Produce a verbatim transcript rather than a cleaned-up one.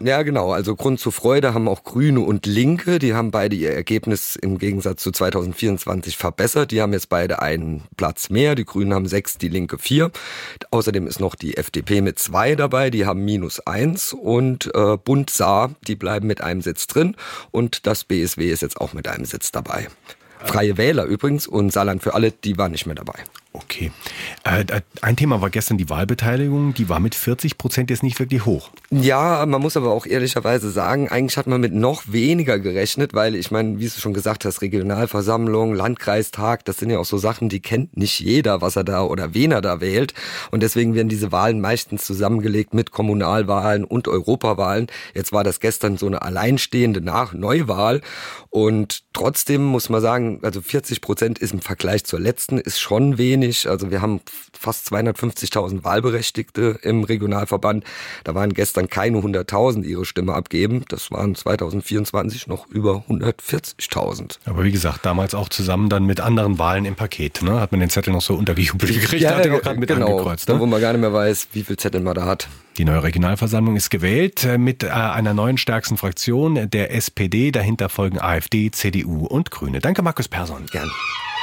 Ja, genau. Also Grund zur Freude haben auch Grüne und Linke. Die haben beide ihr Ergebnis im Gegensatz zu zweitausendvierundzwanzig verbessert. Die haben jetzt beide einen Platz mehr. Die Grünen haben sechs, die Linke vier. Außerdem ist noch die F D P mit zwei dabei. Die haben minus eins. Und äh, Bund Saar, die bleiben mit einem Sitz drin. Und das B S W ist jetzt auch mit einem Sitz dabei. Freie Wähler übrigens und Saarland für alle, die waren nicht mehr dabei. Okay. Äh, ein Thema war gestern die Wahlbeteiligung. Die war mit vierzig Prozent jetzt nicht wirklich hoch. Ja, man muss aber auch ehrlicherweise sagen, eigentlich hat man mit noch weniger gerechnet, weil ich meine, wie du schon gesagt hast, Regionalversammlung, Landkreistag, das sind ja auch so Sachen, die kennt nicht jeder, was er da oder wen er da wählt. Und deswegen werden diese Wahlen meistens zusammengelegt mit Kommunalwahlen und Europawahlen. Jetzt war das gestern so eine alleinstehende Nach-Neuwahl. Und trotzdem muss man sagen, also vierzig Prozent ist im Vergleich zur letzten, ist schon wenig. Also wir haben fast zweihundertfünfzigtausend Wahlberechtigte im Regionalverband. Da waren gestern keine hunderttausend, die ihre Stimme abgeben. Das waren zweitausendvierundzwanzig noch über hundertvierzigtausend. Aber wie gesagt, damals auch zusammen dann mit anderen Wahlen im Paket. Ne? Hat man den Zettel noch so untergejubelt gekriegt. Ja, hat er auch gerade mit genau, angekreuzt. Ne? Wo man gar nicht mehr weiß, wie viel Zettel man da hat. Die neue Regionalversammlung ist gewählt mit einer neuen stärksten Fraktion, der S P D. Dahinter folgen AfD, C D U und Grüne. Danke, Markus Persson. Gern.